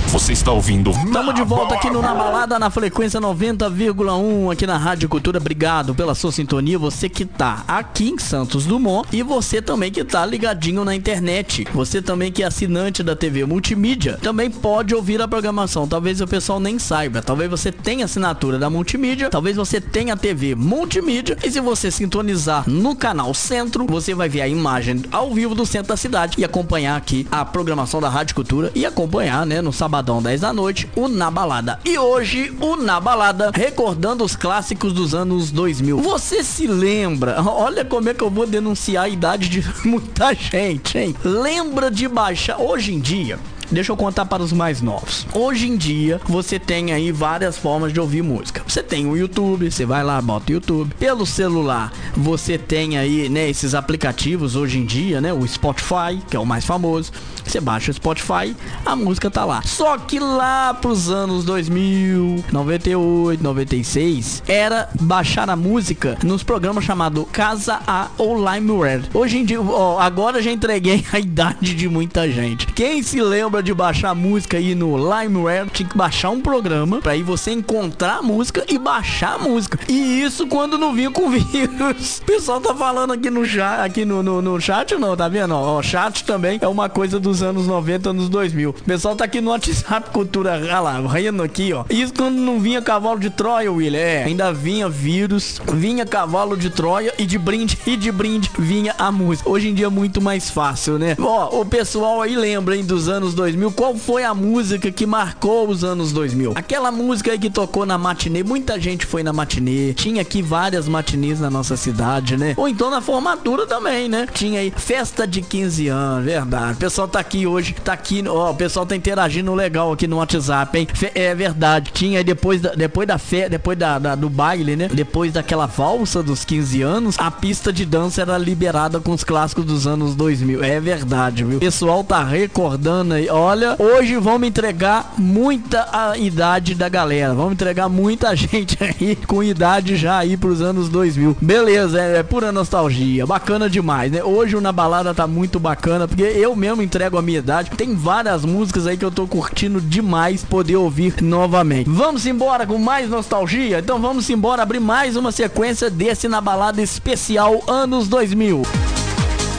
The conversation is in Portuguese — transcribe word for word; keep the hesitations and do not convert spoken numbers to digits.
Você está ouvindo... Estamos de volta aqui no Na Balada, na frequência noventa vírgula um, aqui na Rádio Cultura. Obrigado pela sua sintonia, você que tá aqui em Santos Dumont e você também que tá ligadinho na internet. Você também que é assinante da T V Multimídia, também pode ouvir a programação. Talvez o pessoal nem saiba, talvez você tenha assinatura da Multimídia, talvez você tenha a T V Multimídia, e se você sintonizar no canal Centro, você vai ver a imagem ao vivo do centro da cidade e acompanhar aqui a programação da Rádio Cultura e acompanhar, né, no sabadão dez da noite, o Na Balada. E hoje, o Na Balada, recordando os clássicos dos anos dois mil. Você se lembra? Olha como é que eu vou denunciar a idade de muita gente, hein? Lembra de baixar? Hoje em dia, deixa eu contar para os mais novos. Hoje em dia, você tem aí várias formas de ouvir música. Você tem o YouTube, você vai lá, bota o YouTube. Pelo celular, você tem aí, né, esses aplicativos hoje em dia, né, o Spotify, que é o mais famoso. Você baixa o Spotify, a música tá lá. Só que lá pros anos dois mil, noventa e oito, noventa e seis, era baixar a música nos programas chamados Casa A ou LimeWare. Hoje em dia, ó, agora já entreguei a idade de muita gente. Quem se lembra de baixar música aí no LimeWare, tinha que baixar um programa pra aí você encontrar a música e baixar a música. E isso quando não vinha com vírus. O pessoal tá falando aqui no chat, aqui no, no, no chat não, tá vendo? Ó, o chat também é uma coisa dos anos noventa, anos dois mil. O pessoal tá aqui no WhatsApp Cultura, olha lá, rindo aqui, ó. Isso quando não vinha cavalo de Troia, William. É, ainda vinha vírus, vinha cavalo de Troia e de brinde, e de brinde vinha a música. Hoje em dia é muito mais fácil, né? Ó, o pessoal aí lembra, hein, dos anos dois mil. Qual foi a música que marcou os anos dois mil? Aquela música aí que tocou na matinê. Muita gente foi na matinê. Tinha aqui várias matinês na nossa cidade, né? Ou então na formatura também, né? Tinha aí festa de quinze anos, verdade. O pessoal tá aqui hoje, tá aqui, ó, o pessoal tá interagindo legal aqui no WhatsApp, hein? Fe é verdade. Tinha aí depois da, depois da fé, depois da, da, do baile, né? Depois daquela valsa dos quinze anos, a pista de dança era liberada com os clássicos dos anos dois mil. É verdade, viu? O pessoal tá recordando aí. Olha, hoje vamos entregar muita a idade da galera. Vamos entregar muita gente aí com idade já aí pros anos dois mil. Beleza, é, é pura nostalgia. Bacana demais, né? Hoje o Na Balada tá muito bacana, porque eu mesmo entrego a minha idade. Tem várias músicas aí que eu tô curtindo demais poder ouvir novamente. Vamos embora com mais nostalgia? Então vamos embora abrir mais uma sequência desse Na Balada especial anos dois mil.